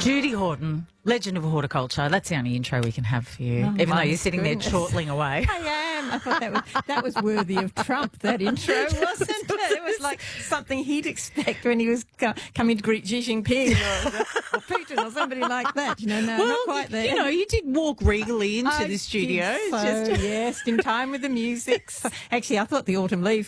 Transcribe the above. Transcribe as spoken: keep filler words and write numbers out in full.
Judy Horton, legend of horticulture. That's the only intro we can have for you, Oh, even though my you're sitting goodness. there chortling away. I am. I thought that was that was worthy of Trump. That intro, wasn't it? It was like something he'd expect when he was co- coming to greet Xi Jinping or, or Putin or somebody like that. You know, no, well, not quite there. you know, you did walk regally into I the studio. did so, Just yes, in time with the music. So, actually, I thought the autumn leaves